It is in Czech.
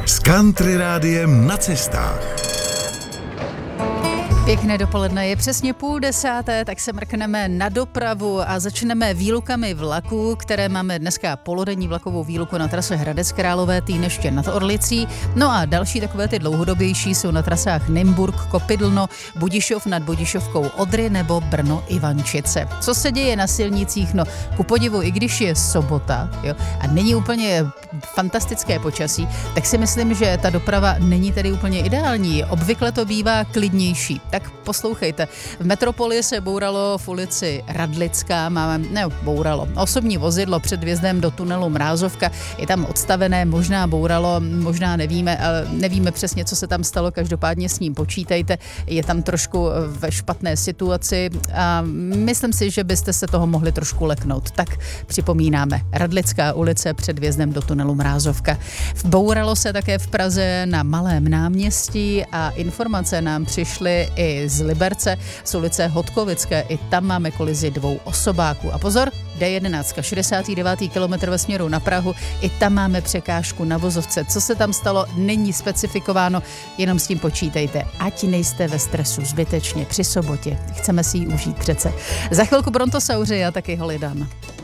S Country Rádiem na cestách. Pěkné dopoledne, je přesně 9:30, tak se mrkneme na dopravu a začneme výlukami vlaků, které máme dneska polodenní vlakovou výluku na trase Hradec Králové, Týnště nad Orlicí. No a další takové ty dlouhodobější jsou na trasách Nymburk, Kopydlno, Budišov nad Budišovkou Odry nebo Brno Ivančice. Co se děje na silnicích? No, ku podivu, i když je sobota, jo, a není úplně fantastické počasí, tak si myslím, že ta doprava není tedy úplně ideální. Obvykle to bývá klidnější. Tak poslouchejte, v Metropoli se bouralo v ulici Radlická, bouralo osobní vozidlo před vjezdem do tunelu Mrázovka, je tam odstavené, možná bouralo, možná nevíme přesně, co se tam stalo, každopádně s ním počítejte, je tam trošku ve špatné situaci a myslím si, že byste se toho mohli trošku leknout. Tak připomínáme, Radlická ulice před vjezdem do tunelu Mrázovka. Bouralo se také v Praze na Malém náměstí a informace nám přišly i z Liberce, z ulice Hodkovické. I tam máme kolizi 2 osobáků. A pozor, D11, 69. kilometr ve směru na Prahu, i tam máme překážku na vozovce. Co se tam stalo, není specifikováno, jenom s tím počítejte. Ať nejste ve stresu zbytečně při sobotě. Chceme si ji užít přece. Za chvilku Brontosauři a taky Holidan.